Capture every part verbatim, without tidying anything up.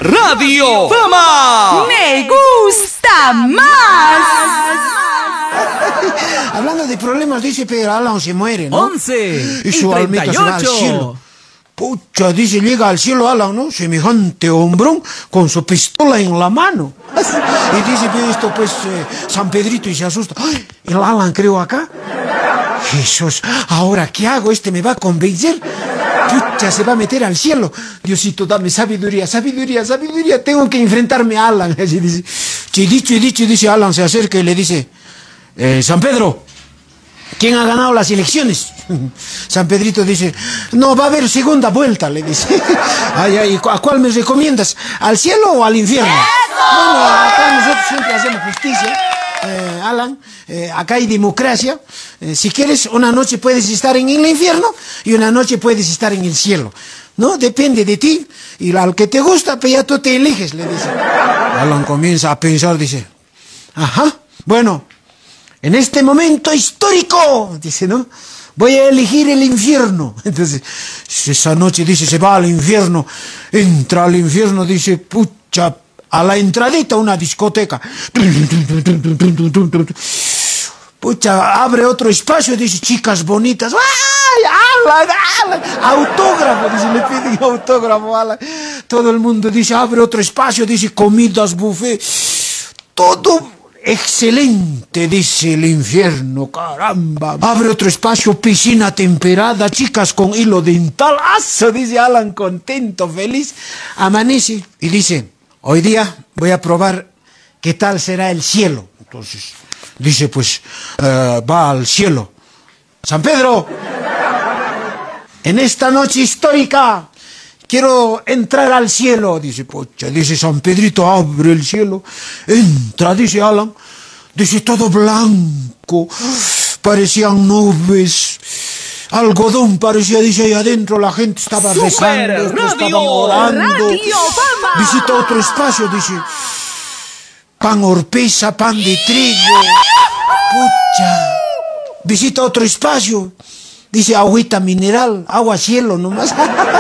Radio Fama. ¡Me gusta más! Hablando de problemas, dice Pedro Alan se muere, ¿no? once Y su almita se va al cielo. Pucha, dice, llega al cielo Alan, ¿no? Semejante hombrón con su pistola en la mano. Y dice, ve esto, pues, eh, San Pedrito, y se asusta. ¡Ay! El Alan creo acá. Jesús, ¿ahora qué hago? Este me va a convencer. Pucha, se va a meter al cielo. Diosito, dame sabiduría, sabiduría, sabiduría. Tengo que enfrentarme a Alan. Así dice. Y dicho y dicho, dice Alan, se acerca y le dice, eh, San Pedro, ¿quién ha ganado las elecciones? San Pedrito dice, no, va a haber segunda vuelta, le dice. Ay, ay, ¿a cuál me recomiendas? ¿Al cielo o al infierno? ¡Eso! Bueno, acá nosotros siempre hacemos justicia. Eh, Alan, eh, acá hay democracia. Eh, si quieres, una noche puedes estar en el infierno y una noche puedes estar en el cielo, ¿no? Depende de ti. Y al que te gusta, pues ya tú te eliges, le dice. Alan comienza a pensar, dice, ajá, bueno, en este momento histórico, dice, ¿no? Voy a elegir el infierno. Entonces, esa noche, dice, se va al infierno, entra al infierno, dice, pucha, a la entradita una discoteca. Pucha, abre otro espacio, dice, chicas bonitas. ¡Ay, Alan, Alan! Autógrafo, dice, le piden autógrafo a Alan. Todo el mundo dice, abre otro espacio, dice, comidas, buffet. Todo excelente, dice el infierno, caramba. Abre otro espacio, piscina temperada, chicas con hilo dental. ¡Aso! Dice Alan, contento, feliz. Amanece y dice, hoy día voy a probar qué tal será el cielo. Entonces, dice, pues, uh, va al cielo. San Pedro, en esta noche histórica, quiero entrar al cielo. Dice, pocha, dice San Pedrito, abre el cielo. Entra, dice Alan. Dice, todo blanco. Parecían nubes. Algodón parecía, dice, ahí adentro la gente estaba rezando, estaban orando. Visita otro espacio, dice, pan horpesa, pan de trigo. Pucha. Visita otro espacio, dice, agüita mineral, agua cielo nomás.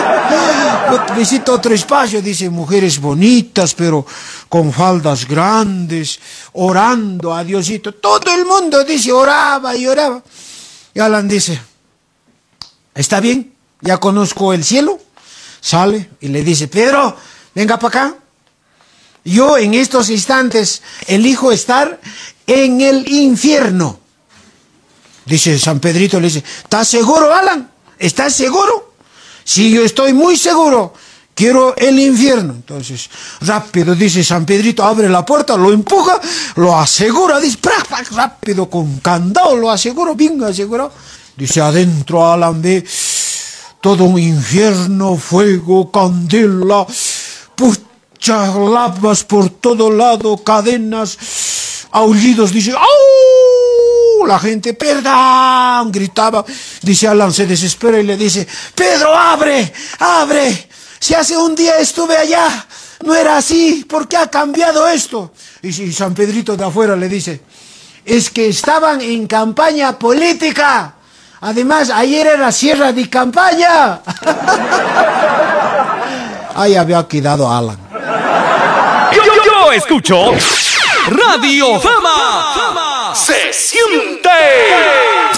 Visita otro espacio, dice, mujeres bonitas, pero con faldas grandes, orando a Diosito. Todo el mundo, dice, oraba y oraba. Y Alan dice, ¿está bien? Ya conozco el cielo. Sale y le dice, Pedro, venga para acá. Yo en estos instantes elijo estar en el infierno. Dice San Pedrito, le dice, ¿estás seguro, Alan? ¿Estás seguro? Sí, yo estoy muy seguro. Quiero el infierno. Entonces, rápido, dice San Pedrito, abre la puerta, lo empuja, lo asegura, dice, rápido, con candado, lo aseguro, bien asegurado. Dice, adentro Alan ve todo un infierno, fuego, candela, pucha, lavas por todo lado, cadenas, aullidos, dice, ¡au! La gente, perdón, gritaba. Dice Alan, se desespera y le dice, Pedro, abre, abre. Si hace un día estuve allá, no era así, ¿por qué ha cambiado esto? Y si San Pedrito de afuera le dice, es que estaban en campaña política. Además, ayer era cierre de campaña. Ahí había quedado Alan. Yo, yo, yo escucho Radio Fama. Se siente.